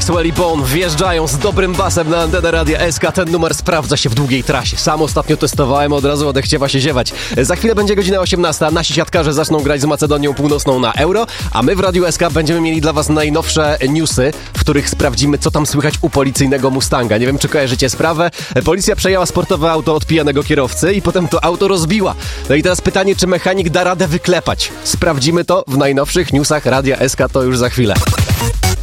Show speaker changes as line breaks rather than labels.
Maxwell i Bone wjeżdżają z dobrym basem na antenę Radia SK. Ten numer sprawdza się w długiej trasie. Sam ostatnio testowałem, od razu odechciewa się ziewać. Za chwilę będzie godzina 18. Nasi siatkarze zaczną grać z Macedonią Północną na Euro, a my w Radiu SK będziemy mieli dla was najnowsze newsy, w których sprawdzimy, co tam słychać u policyjnego Mustanga. Nie wiem, czy kojarzycie sprawę. Policja przejęła sportowe auto od pijanego kierowcy i potem to auto rozbiła. No i teraz pytanie, czy mechanik da radę wyklepać. Sprawdzimy to w najnowszych newsach Radia SK, to już za chwilę.